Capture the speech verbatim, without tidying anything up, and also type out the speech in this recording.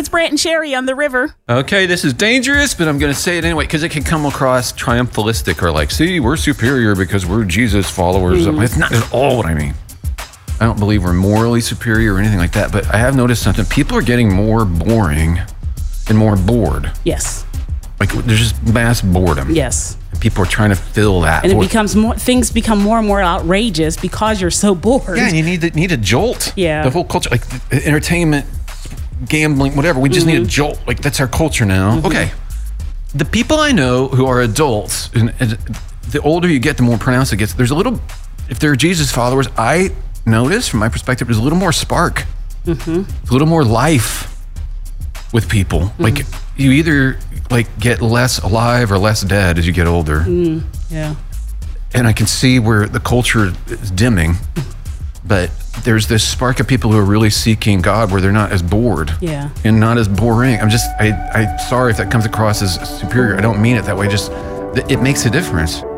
it's Brant and Sherry on the river. Okay, this is dangerous, but I'm going to say it anyway because it can come across triumphalistic or like, see, we're superior because we're Jesus followers. Mm. It's not at all what I mean. I don't believe we're morally superior or anything like that, but I have noticed something. People are getting more boring and more bored. Yes. Like there's just mass boredom. Yes. And people are trying to fill that. And it becomes more, things become more and more outrageous because you're so bored. Yeah, and you need to, need a jolt. Yeah. The whole culture, like entertainment, gambling, whatever. We just mm-hmm. need a jolt. Like that's our culture now. Mm-hmm. Okay. The people I know who are adults, and, and the older you get, the more pronounced it gets. There's a little, if they're Jesus followers, I notice from my perspective, there's a little more spark. Mm-hmm. A little more life with people. Mm-hmm. Like you either like get less alive or less dead as you get older. Mm, yeah. And I can see where the culture is dimming, but there's this spark of people who are really seeking God where they're not as bored. Yeah. And not as boring. I'm just, I, I'm sorry if that comes across as superior. I don't mean it that way. Just, it makes a difference.